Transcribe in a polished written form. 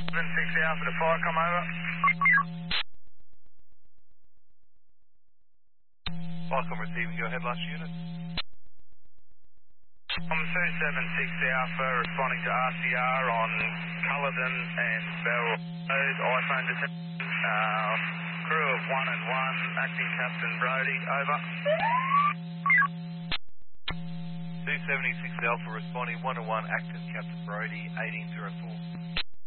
6 Alpha to 5, come over. Welcome, receiving your headlights unit. I'm 276 Alpha, responding to RCR on Culloden and Bell Road, iPhone detection. Crew of 1 and 1, acting Captain Brody, over. 276 Alpha responding 1-1, Acton Captain Brody, 1804.